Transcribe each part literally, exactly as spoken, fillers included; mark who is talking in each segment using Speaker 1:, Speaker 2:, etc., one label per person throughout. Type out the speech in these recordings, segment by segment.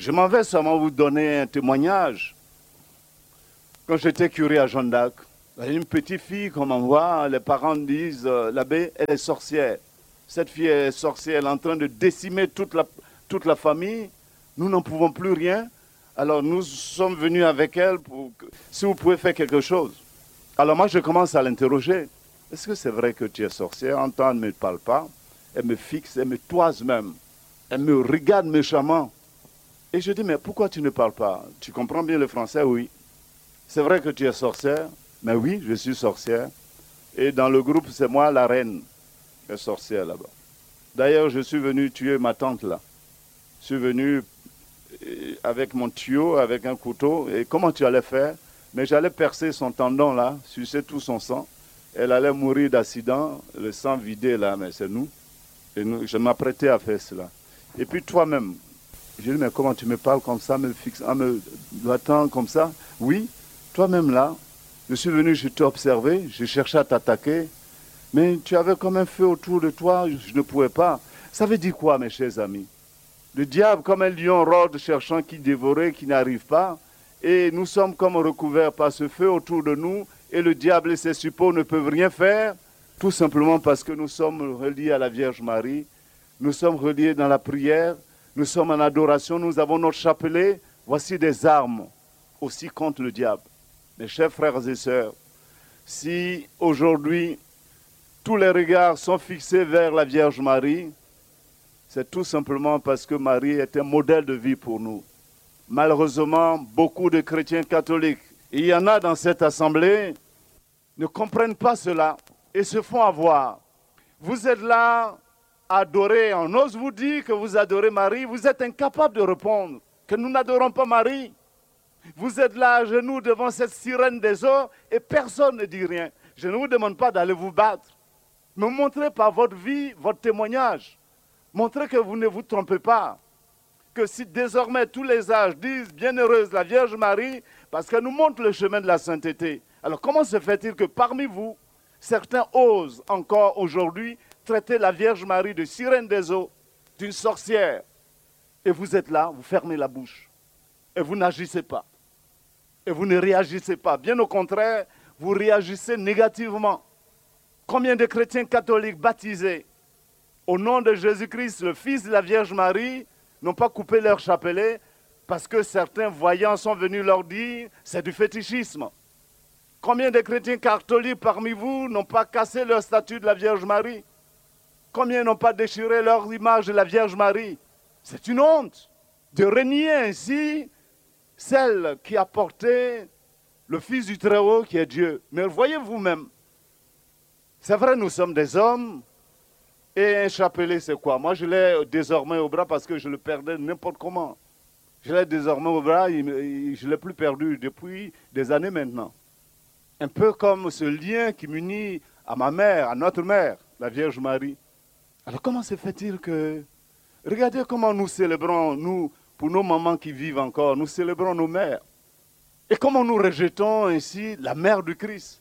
Speaker 1: Je m'en vais seulement vous donner un témoignage. Quand j'étais curé à Jeanne d'Arc, il y a une petite fille qu'on m'envoie, les parents disent, euh, l'abbé, elle est sorcière. Cette fille est sorcière, elle est en train de décimer toute la, toute la famille. Nous n'en pouvons plus rien. Alors nous sommes venus avec elle pour que, si vous pouvez faire quelque chose. Alors moi je commence à l'interroger. Est-ce que c'est vrai que tu es sorcière? En temps, elle ne me parle pas. Elle me fixe, elle me toise même. Elle me regarde méchamment. Et je dis, mais pourquoi tu ne parles pas? Tu comprends bien le français? Oui. C'est vrai que tu es sorcière? Mais oui, je suis sorcière. Et dans le groupe, c'est moi la reine, la sorcière là-bas. D'ailleurs, je suis venu tuer ma tante là. Je suis venu avec mon tuyau, avec un couteau. Et comment tu allais faire? Mais j'allais percer son tendon là, sucer tout son sang. Elle allait mourir d'accident, le sang vidé là, mais c'est nous. Et nous, je m'apprêtais à faire cela. Et puis toi-même, je dis, mais comment tu me parles comme ça, me fixe, en me doigtant comme ça? Oui, toi-même là, je suis venu, je t'ai observé, je cherchais à t'attaquer, mais tu avais comme un feu autour de toi, je ne pouvais pas. Ça veut dire quoi, mes chers amis? Le diable, comme un lion rôde cherchant qui dévorer, qui n'arrive pas, et nous sommes comme recouverts par ce feu autour de nous, et le diable et ses suppôts ne peuvent rien faire, tout simplement parce que nous sommes reliés à la Vierge Marie, nous sommes reliés dans la prière, nous sommes en adoration, nous avons notre chapelet, voici des armes aussi contre le diable. Mes chers frères et sœurs, si aujourd'hui tous les regards sont fixés vers la Vierge Marie, c'est tout simplement parce que Marie est un modèle de vie pour nous. Malheureusement, beaucoup de chrétiens catholiques, et il y en a dans cette assemblée, ne comprennent pas cela et se font avoir. Vous êtes là à adorer, on ose vous dire que vous adorez Marie, vous êtes incapable de répondre que nous n'adorons pas Marie. Vous êtes là à genoux devant cette sirène des eaux et personne ne dit rien. Je ne vous demande pas d'aller vous battre, mais montrez par votre vie, votre témoignage. Montrez que vous ne vous trompez pas. Que si désormais tous les âges disent bienheureuse la Vierge Marie, parce qu'elle nous montre le chemin de la sainteté. Alors comment se fait-il que parmi vous, certains osent encore aujourd'hui traiter la Vierge Marie de sirène des eaux, d'une sorcière, et vous êtes là, vous fermez la bouche, et vous n'agissez pas, et vous ne réagissez pas. Bien au contraire, vous réagissez négativement. Combien de chrétiens catholiques baptisés au nom de Jésus-Christ, le Fils de la Vierge Marie, n'ont pas coupé leur chapelet parce que certains voyants sont venus leur dire c'est du fétichisme. Combien de chrétiens catholiques parmi vous n'ont pas cassé leur statue de la Vierge Marie? Combien n'ont pas déchiré leur image de la Vierge Marie? C'est une honte de renier ainsi celle qui a porté le Fils du Très-Haut qui est Dieu. Mais voyez vous-même, c'est vrai, nous sommes des hommes, et un chapelet c'est quoi? Moi je l'ai désormais au bras parce que je le perdais n'importe comment. Je l'ai désormais au bras, je ne l'ai plus perdu depuis des années maintenant. Un peu comme ce lien qui m'unit à ma mère, à notre mère, la Vierge Marie. Alors comment se fait-il que... Regardez comment nous célébrons, nous, pour nos mamans qui vivent encore, nous célébrons nos mères. Et comment nous rejetons ainsi la mère du Christ.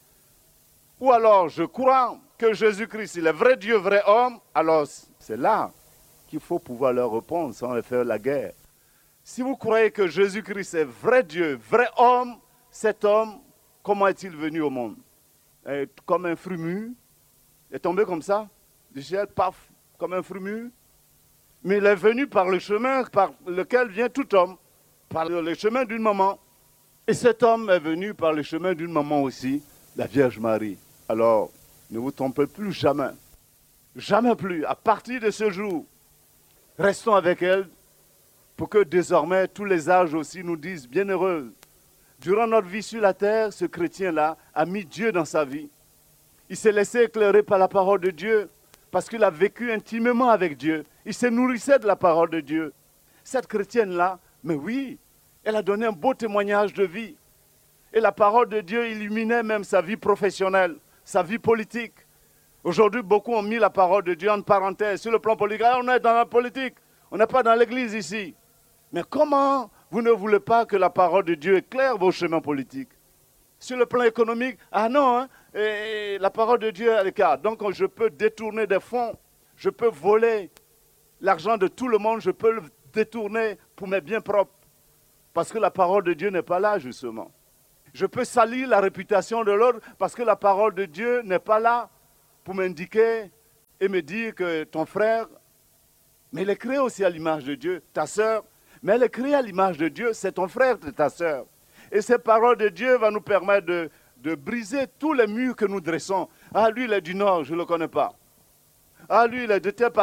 Speaker 1: Ou alors je crois que Jésus-Christ, il est vrai Dieu, vrai homme, alors c'est là qu'il faut pouvoir leur répondre sans leur faire la guerre. Si vous croyez que Jésus-Christ est vrai Dieu, vrai homme, cet homme, comment est-il venu au monde? Et comme un fruit mûr, il est tombé comme ça, du ciel, paf, comme un fruit mûr. Mais il est venu par le chemin par lequel vient tout homme, par le chemin d'une maman. Et cet homme est venu par le chemin d'une maman aussi, la Vierge Marie. Alors, ne vous trompez plus jamais, jamais plus. À partir de ce jour, restons avec elle pour que désormais tous les âges aussi nous disent bienheureuse. Durant notre vie sur la terre, ce chrétien-là a mis Dieu dans sa vie. Il s'est laissé éclairer par la parole de Dieu parce qu'il a vécu intimement avec Dieu. Il se nourrissait de la parole de Dieu. Cette chrétienne-là, mais oui, elle a donné un beau témoignage de vie. Et la parole de Dieu illuminait même sa vie professionnelle, sa vie politique. Aujourd'hui, beaucoup ont mis la parole de Dieu en parenthèse. Sur le plan politique, on est dans la politique, on n'est pas dans l'église ici. Mais comment vous ne voulez pas que la parole de Dieu éclaire vos chemins politiques? Sur le plan économique, ah non, hein, et la parole de Dieu est l'écart. Donc je peux détourner des fonds, je peux voler l'argent de tout le monde, je peux le détourner pour mes biens propres. Parce que la parole de Dieu n'est pas là, justement. Je peux salir la réputation de l'autre parce que la parole de Dieu n'est pas là pour m'indiquer et me dire que ton frère, mais il est créé aussi à l'image de Dieu, ta sœur, mais elle est créée à l'image de Dieu, c'est ton frère, c'est ta sœur. Et cette parole de Dieu va nous permettre de, de briser tous les murs que nous dressons. Ah, lui, il est du Nord, je ne le connais pas. Ah, lui, il est de telle